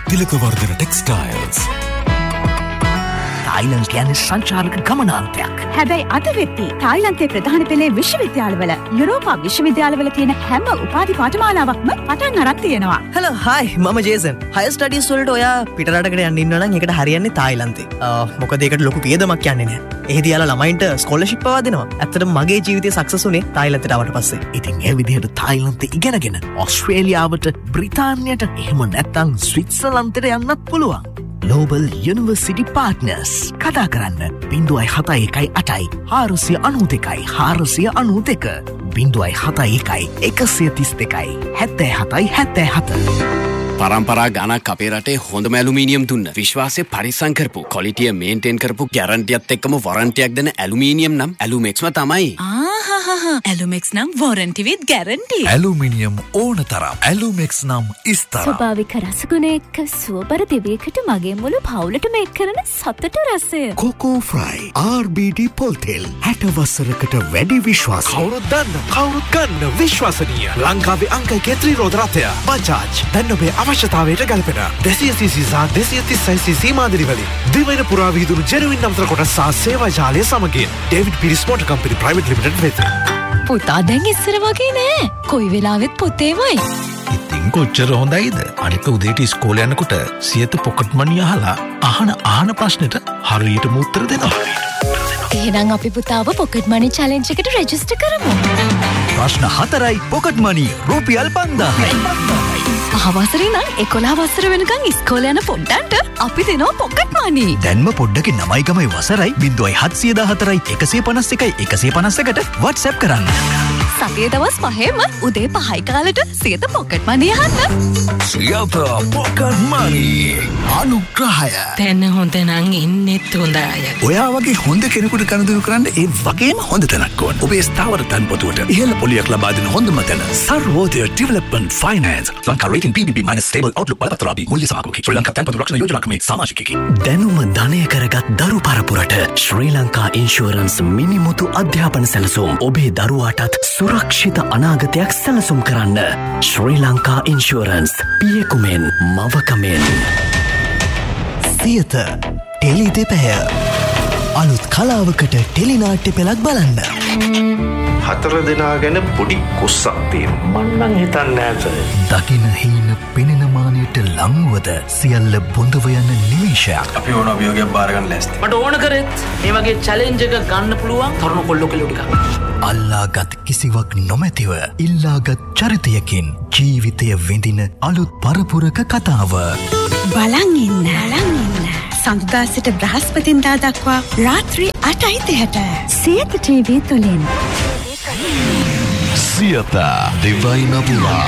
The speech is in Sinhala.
තිලකවර්ධන ටෙක්ස්ටයිල්ස්. තායිලන්ත කියන්නේ සංචාරක ගමනාන්තයක්. හැබැයි අද වෙද්දී තායිලන්තයේ ප්‍රධාන පෙළේ විශ්වවිද්‍යාලවල යුරෝපා විශ්වවිද්‍යාලවල තියෙන හැම උපාධි පාඨමාලාවක්ම පටන් අරන් තියෙනවා. හෙලෝ හායි මම ජේසන්. හයර් ස්ටඩීස් වලට ඔයා පිටරටකට යන්න ඉන්නවා නම් ඒකට හරියන්නේ තායිලන්තේ. මොකද ඒකට ලොකු වියදමක් යන්නේ නැහැ. එහෙදී යාලා ළමයින්ට ස්කෝලර්ෂිප් පවා දෙනවා. ඇත්තටම මගේ ජීවිතේ සක්සස් උනේ තායිලන්තයට ආවට පස්සේ. ඉතින් ඒ විදිහට තායිලන්තේ ඉගෙනගෙන ඕස්ට්‍රේලියාවට බ්‍රිතාන්‍යයට එහෙම නැත්නම් ස්විට්සර්ලන්තයට යන්නත් පුළුවන්. Global University Partners කතා කරන්න 071 492 492 071 132 77 77. පරම්පරා ගානක් අපේ රටේ හොඳම ඇලුමීනියම් දුන්න විශ්වාසය පරිස්සම් කරපු ක්වොලිටිය මේන්ටේන් කරපු ගැරන්ටියත් එක්කම වොරන්ටියක් දෙන ඇලුමීනියම් නම් ඇලුමෙක්ස්ම තමයි. ඇලුමෙක්ස් නම් වොරන්ටි විත් ගැරන්ටි. ඇලුමිනියම් ඕන තරම්. ඇලුමෙක්ස් නම් ඉස්තරම්. ස්වභාවික රසගුණ එක්ක සුවබර දිවයකට මගේ මුළු පවුලටම එක් කරන සතුට රසය. කොකෝ ෆ්‍රයි RBD පොල්තෙල් 60 වසරකට වැඩි විශ්වාසය. කවුරුත් දන්න කවුරුත් ගන්න විශ්වසනීය ලංකාවේ අංක 1 ත්‍රිරෝද රථය බජාජ් දැන් ඔබේ අවශ්‍යතාවයට ගැලපෙන 200cc සහ 230cc මාදිරි වලින් දිවයින පුරා විහිදුණු ජෙනුවින් නම්තර කොටස් සහ සේවා ජාලය සමගින් ඩේවිඩ් පිරිස් මෝටර් කම්පැනි ප්‍රයිවට් ලිමිටඩ් වෙත. පුතා දැන් ඉස්සර වගේ නෑ. කොයි වෙලාවෙත් පොතේමයි. ඉතින් කොච්චර හොඳයිද? අනික උදේට ඉස්කෝලේ යනකොට සියත පොකට් මනි අහලා අහන ප්‍රශ්නෙට හරියටම උත්තර දෙනවා. එහෙනම් අපි පුතාව පොකට් මනි චැලෙන්ජ් එකට රෙජිස්ටර් කරමු. ප්‍රශ්න 4යි පොකට් මනි රුපියල් 5000යි. පහවසරේ නම් 11 වසර වෙනකන් ඉස්කෝලේ යන පොඩ්ඩන්ට අපි දෙනවා පොකට් මනි. දැන්ම පොඩ්ඩකින් 9යි ගමයි වසරයි 0714 151 151ට WhatsApp කරන්න. සතියේ දවස් 5ෙම උදේ 5යි කාලෙට සියත පොකට් මනි අහන්න. සියත පොකට් මනි අනුග්‍රහය. දැන් හොඳ නම් ඉන්නෙත් හොඳ අය. ඔයා වගේ හොඳ කෙනෙකුට කනදු කරන්න ඒ වගේම හොඳ තැනක් ඕන. ඔබේ ස්ථාවර තන්පතුවට ඉහළ පොලියක් ලබා දෙන හොඳම තැන Sarvodaya development finance. Lanka rating BBB- stable outlook බලපත්‍රාදී මුල්‍ය සමාගමකි. ශ්‍රී ලංකා තන්පතු රක්ෂණ යෝජනාකමේ සමාජිකයෙකි. දැනුම ධනය කරගත් දරු පරපුරට ශ්‍රී ලංකා ඉන්ෂුරන්ස් මිනිමුතු අධ්‍යාපන සැලසුම් ඔබේ දරුවාටත් සුරක්ෂිත අනාගතයක් සැලසුම් කරන්න. ශ්‍රී ලංකා ඉන්ෂුරන්ස් පියෙකුමෙන් මවකමෙන්. සියත ටෙලි දෙපැය අලුත් කලාවකට ටෙලිනාට්‍ය පෙළක් බලන්න. 4 දෙනා ගැන පොඩි කුස්සක් තියෙනවා. මම නම් හිතන්නේ නැහැ. දකින හීන පෙනෙන මානෙට ලංවද සියල්ල බොඳව යන නිමේෂයක්. අපි ඕන අභියෝගයක් බාර ගන්න ලෑස්ති. මට ඕන කරෙත් මේ වගේ චැලෙන්ජ් එක ගන්න පුළුවන් තරුණ කොල්ලෝ කෙල්ලෝ ටිකක්. අල්ලාගත් කිසිවක් නොමැතිව ඉල්ලාගත් චරිතයකින් ජීවිතය විඳින අලුත් පරපුරක කතාව. බලන් ඉන්න. සඳුදා සිට බ්‍රහස්පතින්දා දක්වා රාත්‍රී 8:30ට සියත TV තුලින්. සියත දිවයින පුරා